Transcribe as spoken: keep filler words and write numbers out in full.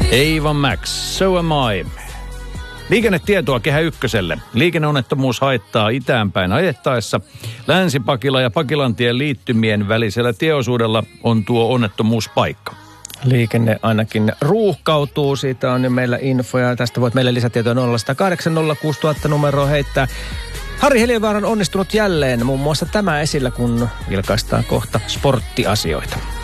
Ava Max, So Am I. Liikennetietoa Kehä Ykköselle. Liikenneonnettomuus haittaa itäänpäin ajettaessa. Länsi-Pakila ja Pakilantien liittymien välisellä tieosuudella on tuo onnettomuuspaikka. Liikenne ainakin ruuhkautuu, siitä on jo meillä infoja. Tästä voit meille lisätietoa nolla yksi nolla kahdeksan nolla kuusi nolla nolla nolla numeroa heittää. Harri Heliövaara on onnistunut jälleen, muun muassa tämä esillä, kun vilkaistaan kohta sporttiasioita.